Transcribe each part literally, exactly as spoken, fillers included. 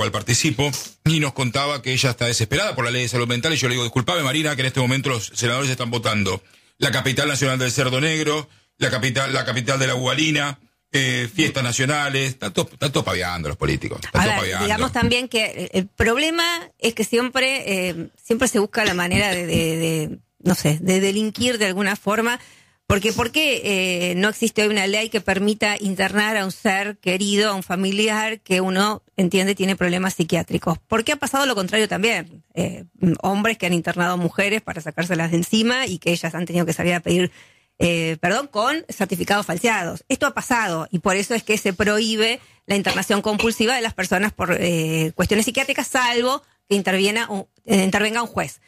cual participo, y nos contaba que ella está desesperada por la ley de salud mental, y yo le digo, disculpame Marina, que en este momento los senadores están votando la capital nacional del cerdo negro, la capital, la capital de la ugalina, eh, fiestas nacionales, están todos, están todos paviando los políticos. Están todos paviando. Digamos también que el problema es que siempre, eh, siempre se busca la manera de, de, de, no sé, de delinquir de alguna forma. Porque ¿por qué eh, no existe hoy una ley que permita internar a un ser querido, a un familiar que uno entiende tiene problemas psiquiátricos? Porque ha pasado lo contrario también. Eh, hombres que han internado mujeres para sacárselas de encima y que ellas han tenido que salir a pedir eh, perdón con certificados falseados. Esto ha pasado y por eso es que se prohíbe la internación compulsiva de las personas por eh, cuestiones psiquiátricas, salvo que interviene, uh, intervenga un juez.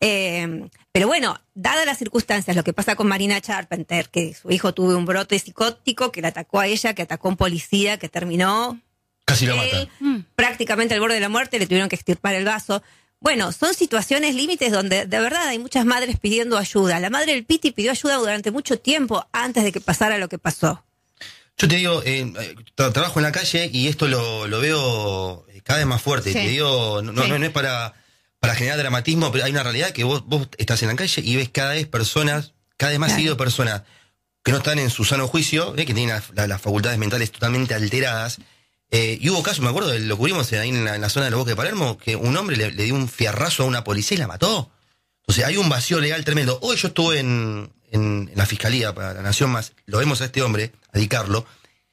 Eh, pero bueno, dadas las circunstancias, lo que pasa con Marina Charpenter, que su hijo tuvo un brote psicótico, que la atacó a ella, que atacó a un policía, que terminó casi lo él, mata. prácticamente al borde de la muerte, le tuvieron que extirpar el vaso. Bueno, son situaciones límites donde de verdad hay muchas madres pidiendo ayuda. La madre del Piti pidió ayuda durante mucho tiempo antes de que pasara lo que pasó. Yo te digo, eh, tra- trabajo en la calle y esto lo, lo veo cada vez más fuerte. Sí. Te digo, no, Sí. no, no es para... para generar dramatismo, pero hay una realidad que vos, vos estás en la calle y ves cada vez personas, cada vez más Claro. seguido personas que no están en su sano juicio, ¿eh? que tienen la, la, las facultades mentales totalmente alteradas. Eh, y hubo casos, me acuerdo, lo cubrimos ahí en la, en la zona de los Bosques de Palermo, que un hombre le, le dio un fierrazo a una policía y la mató. Entonces hay un vacío legal tremendo. Hoy yo estuve en, en, en la Fiscalía para la Nación Más, lo vemos a este hombre, a Di Carlo,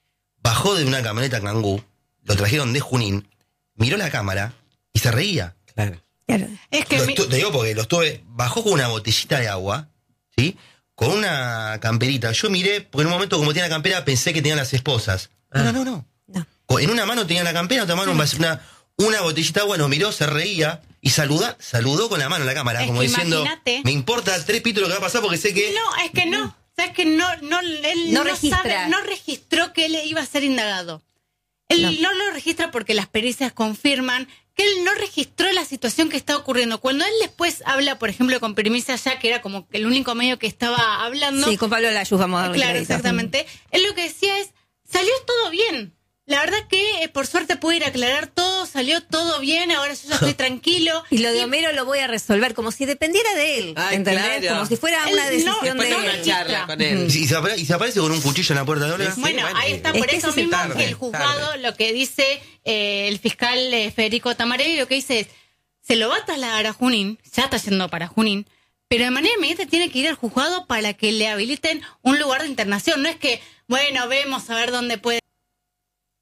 bajó de una camioneta Kangoo, lo trajeron de Junín, miró la cámara y se reía. Claro. Claro. Es que Lo mi- estu- te digo porque lo estuve, bajó con una botellita de agua, ¿sí? Con una camperita. Yo miré, porque en un momento como tenía la campera pensé que tenían las esposas. Ah. No, no, no. No. Co- En una mano tenía la campera, en otra mano un vas- una, una botellita de agua, nos miró, se reía y saluda, saludó con la mano en la cámara, Es como que diciendo, imagínate. me importa tres pitos lo que va a pasar porque sé que... No, es que no. ¿Sabes que no, no, él No no, registra. sabe, no registró que él iba a ser indagado? Él No. no. lo registra porque las pericias confirman que él no registró la situación que está ocurriendo. Cuando él después habla, por ejemplo, con Primicia Ya, que era como el único medio que estaba hablando. Sí, con Pablo Layuz vamos a darle Claro, crédito. exactamente. Él lo que decía es, salió todo bien. La verdad que eh, por suerte pude ir a aclarar todo, salió todo bien, ahora yo ya estoy tranquilo. Y lo de Homero lo voy a resolver como si dependiera de él, Ay, ¿entendés? claro. Como si fuera Él una no, decisión Después de de una él. charla con Y, él. y se apare- y se aparece con un cuchillo en la puerta de Olga. Sí. Bueno, bueno, ahí está, es por que eso eso sí mismo tarde, que el juzgado, tarde. lo que dice eh, el fiscal eh, Federico Tamarelli, lo que dice es, se lo va a trasladar a Junín, ya está yendo para Junín, pero de manera inmediata tiene que ir al juzgado para que le habiliten un lugar de internación. No es que, bueno, vemos a ver dónde puede